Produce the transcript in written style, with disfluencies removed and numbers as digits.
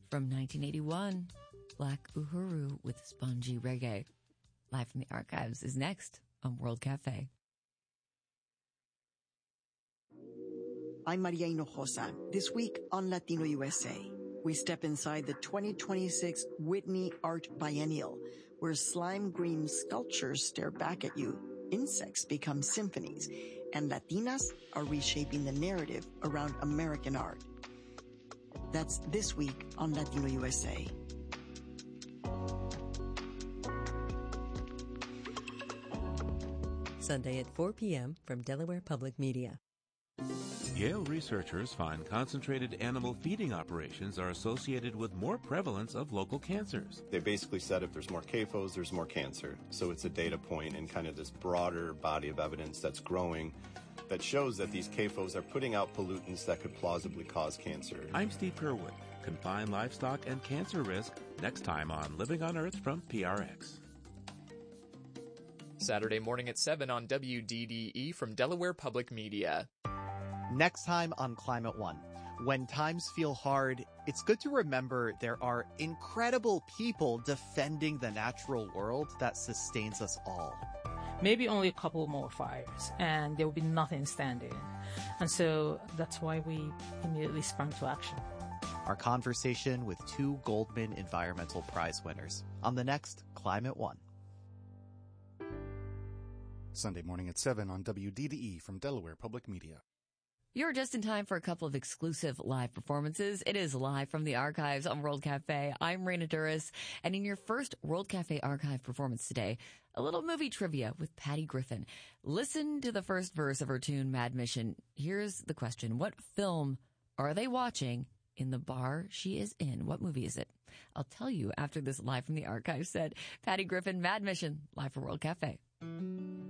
From 1981, Black Uhuru with Spongy Reggae. Live from the Archives is next on World Cafe. I'm Maria Hinojosa. This week on Latino USA, we step inside the 2026 Whitney Art Biennial, where slime green sculptures stare back at you, insects become symphonies, and Latinas are reshaping the narrative around American art. That's this week on Latino USA. Sunday at 4 p.m. from Delaware Public Media. Yale researchers find concentrated animal feeding operations are associated with more prevalence of local cancers. They basically said if there's more CAFOs, there's more cancer. So it's a data point in kind of this broader body of evidence that's growing that shows that these CAFOs are putting out pollutants that could plausibly cause cancer. I'm Steve Kerwood. Confined livestock and cancer risk next time on Living on Earth from PRX. Saturday morning at 7 on WDDE from Delaware Public Media. Next time on Climate One. When times feel hard, it's good to remember there are incredible people defending the natural world that sustains us all. Maybe only a couple more fires, and there will be nothing standing. And so that's why we immediately sprang to action. Our conversation with two Goldman Environmental Prize winners on the next Climate One. Sunday morning at 7 on WDDE from Delaware Public Media. You're just in time for a couple of exclusive live performances. It is live from the Archives on World Cafe. I'm Raina Duras, and in your first World Cafe Archive performance today, a little movie trivia with Patty Griffin. Listen to the first verse of her tune, Mad Mission. Here's the question. What film are they watching in the bar she is in? What movie is it? I'll tell you after this live from the Archives set. Patty Griffin, Mad Mission, live for World Cafe.